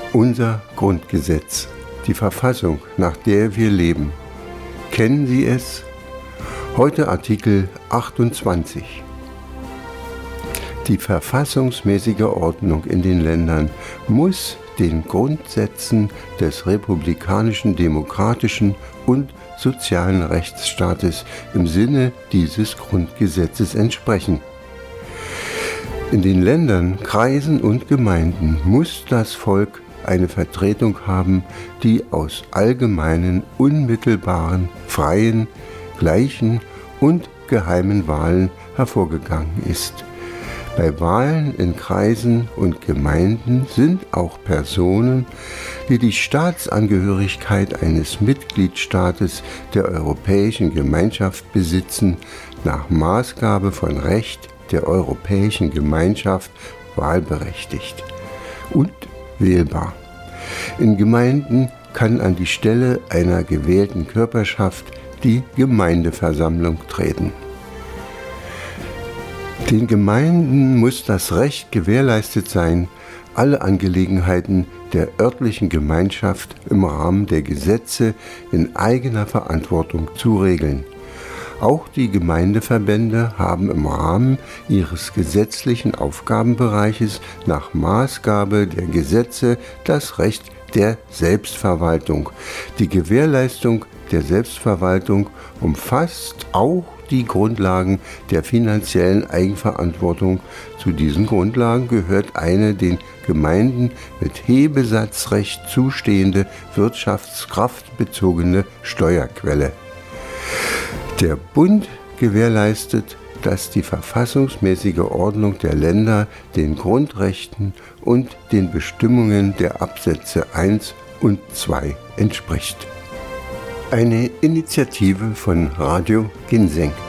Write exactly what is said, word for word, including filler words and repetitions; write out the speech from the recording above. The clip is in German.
Unser Grundgesetz, die Verfassung, nach der wir leben. Kennen Sie es? Heute Artikel achtundzwanzig. Die verfassungsmäßige Ordnung in den Ländern muss den Grundsätzen des republikanischen, demokratischen und sozialen Rechtsstaates im Sinne dieses Grundgesetzes entsprechen. In den Ländern, Kreisen und Gemeinden muss das Volk eine Vertretung haben, die aus allgemeinen, unmittelbaren, freien, gleichen und geheimen Wahlen hervorgegangen ist. Bei Wahlen in Kreisen und Gemeinden sind auch Personen, die die Staatsangehörigkeit eines Mitgliedstaates der Europäischen Gemeinschaft besitzen, nach Maßgabe von Recht der Europäischen Gemeinschaft wahlberechtigt und wählbar. In Gemeinden kann an die Stelle einer gewählten Körperschaft die Gemeindeversammlung treten. Den Gemeinden muss das Recht gewährleistet sein, alle Angelegenheiten der örtlichen Gemeinschaft im Rahmen der Gesetze in eigener Verantwortung zu regeln. Auch die Gemeindeverbände haben im Rahmen ihres gesetzlichen Aufgabenbereiches nach Maßgabe der Gesetze das Recht der Selbstverwaltung. Die Gewährleistung der Selbstverwaltung umfasst auch die Grundlagen der finanziellen Eigenverantwortung. Zu diesen Grundlagen gehört eine den Gemeinden mit Hebesatzrecht zustehende wirtschaftskraftbezogene Steuerquelle. Der Bund gewährleistet, dass die verfassungsmäßige Ordnung der Länder den Grundrechten und den Bestimmungen der Absätze eins und zwei entspricht. Eine Initiative von Radio Ginseng.